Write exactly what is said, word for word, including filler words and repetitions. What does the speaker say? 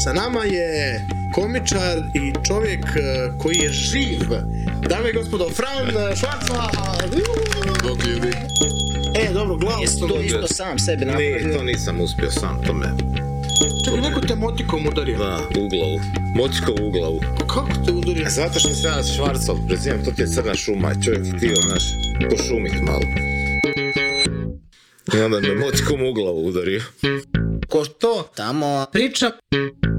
Sa nama je komičar i čovjek koji je živ. Dame i gospodo, Fran Švarcva. Bog ljudi. E, dobro, glavu Jesi sam to dobio. isto sam sebi napravio? Ne, to nisam uspio sam, to me... Čekaj, neko te motikom udario. Da, u glavu. Motikom u glavu. Kako te udario? Zato što se ja Švarcov prezivam, to ti je crna šuma i čovjek htio, znaš, pošumit malo. I onda me motikom u glavu udario. Ko to tamo priča